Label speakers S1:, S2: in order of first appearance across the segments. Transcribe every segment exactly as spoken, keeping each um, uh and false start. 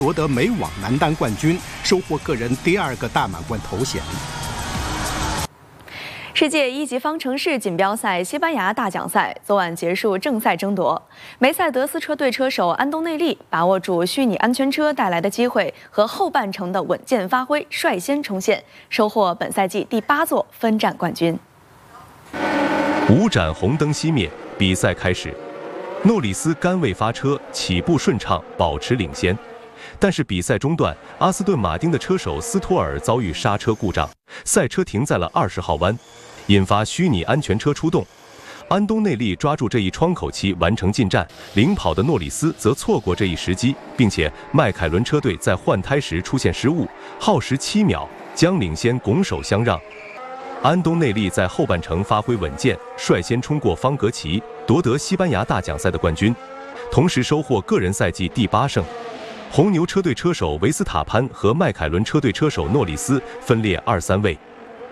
S1: 夺得美网男单冠军，收获个人第二个大满贯头衔。
S2: 世界一级方程式锦标赛西班牙大奖赛昨晚结束正赛争夺，梅赛德斯车队车手安东内利把握住虚拟安全车带来的机会和后半程的稳健发挥，率先冲线，收获本赛季第八座分站冠军。
S3: 五盏红灯熄灭，比赛开始。诺里斯杆位发车，起步顺畅，保持领先。但是比赛中段，阿斯顿马丁的车手斯托尔遭遇刹车故障，赛车停在了二十号弯，引发虚拟安全车出动。安东内利抓住这一窗口期完成进站，领跑的诺里斯则错过这一时机，并且迈凯伦车队在换胎时出现失误，耗时七秒，将领先拱手相让。安东内利在后半程发挥稳健，率先冲过方格奇，夺得西班牙大奖赛的冠军，同时收获个人赛季第八胜。红牛车队车手维斯塔潘和迈凯伦车队车手诺里斯分列二三位。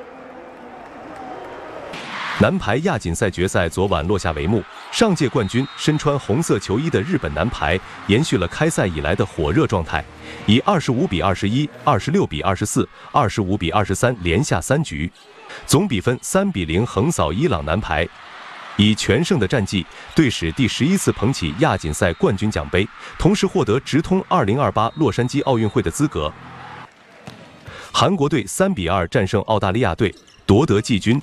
S3: 男排亚锦赛决赛昨晚落下帷幕，上届冠军身穿红色球衣的日本男排延续了开赛以来的火热状态，以二十五比二十一、二十六比二十四、二十五比二十三连下三局，总比分三比零横扫伊朗男排，以全胜的战绩，队史第十一次捧起亚锦赛冠军奖杯，同时获得直通二零二八洛杉矶奥运会的资格。韩国队三比二战胜澳大利亚队，夺得季军。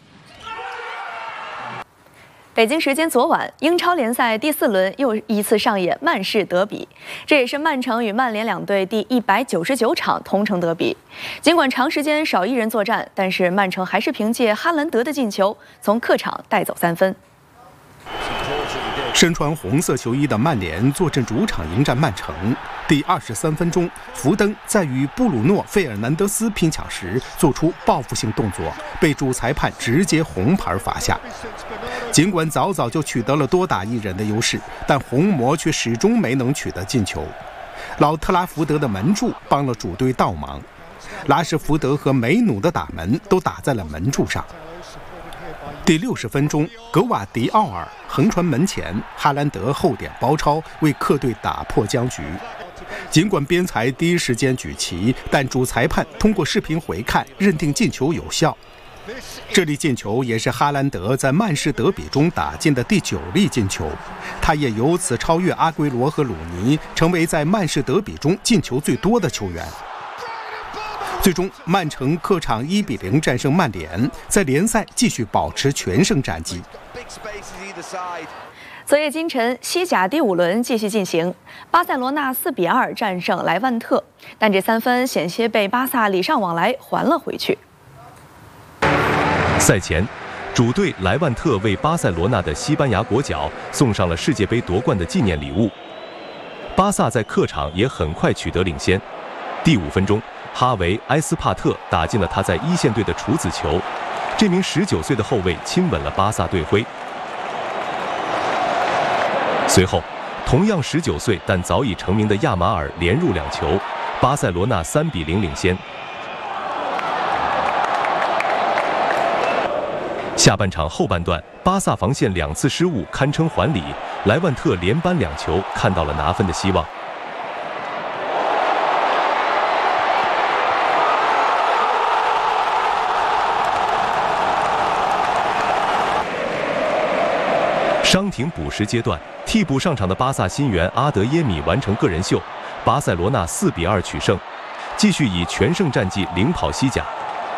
S2: 北京时间昨晚，英超联赛第四轮又一次上演曼市德比，这也是曼城与曼联两队第一百九十九场同城德比。尽管长时间少一人作战，但是曼城还是凭借哈兰德的进球，从客场带走三分。
S1: 身穿红色球衣的曼联坐镇主场迎战曼城。第二十三分钟，福登在与布鲁诺·费尔南德斯拼抢时做出报复性动作，被主裁判直接红牌罚下。尽管早早就取得了多打一人的优势，但红魔却始终没能取得进球。老特拉福德的门柱帮了主队倒忙，拉什福德和梅努的打门都打在了门柱上。第六十分钟，格瓦迪奥尔横传门前，哈兰德后点包抄，为客队打破僵局。尽管边裁第一时间举旗，但主裁判通过视频回看，认定进球有效。这粒进球也是哈兰德在曼市德比中打进的第九粒进球，他也由此超越阿圭罗和鲁尼，成为在曼市德比中进球最多的球员。最终，曼城客场一比零战胜曼联，在联赛继续保持全胜战绩。
S2: 昨夜今晨，西甲第五轮继续进行，巴塞罗那四比二战胜莱万特，但这三分险些被巴萨礼尚往来还了回去。
S3: 赛前，主队莱万特为巴塞罗那的西班牙国脚送上了世界杯夺冠的纪念礼物。巴萨在客场也很快取得领先。第五分钟，哈维·埃斯帕特打进了他在一线队的处子球，这名十九岁的后卫亲吻了巴萨队徽。随后，同样十九岁但早已成名的亚马尔连入两球，巴塞罗那三比零领先。下半场后半段，巴萨防线两次失误堪称还礼，莱万特连扳两球，看到了拿分的希望。伤停补时阶段，替补上场的巴萨新援阿德耶米完成个人秀，巴塞罗那四比二取胜，继续以全胜战绩领跑西甲。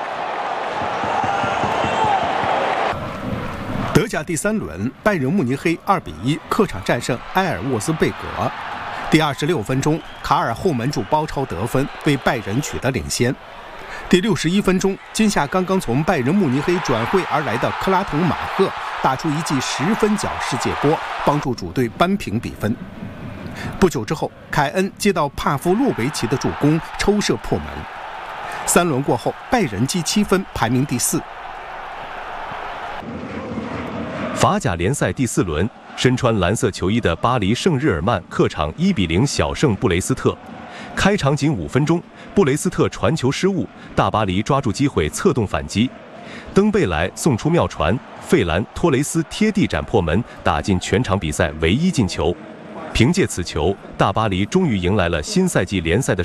S1: 德甲第三轮，拜仁慕尼黑二比一客场战胜埃尔沃斯贝格。第二十六分钟，卡尔后门柱包抄得分，为拜仁取得领先。第六十一分钟，今夏刚刚从拜仁慕尼黑转会而来的克拉滕马赫打出一记十分角世界波，帮助主队扳平比分。不久之后，凯恩接到帕夫洛维奇的助攻，抽射破门。三轮过后，拜仁积七分，排名第四。
S3: 法甲联赛第四轮，身穿蓝色球衣的巴黎圣日耳曼客场一比零小胜布雷斯特。开场仅五分钟，布雷斯特传球失误，大巴黎抓住机会策动反击，登贝莱送出妙传，费兰托雷斯贴地斩破门，打进全场比赛唯一进球。凭借此球，大巴黎终于迎来了新赛季联赛的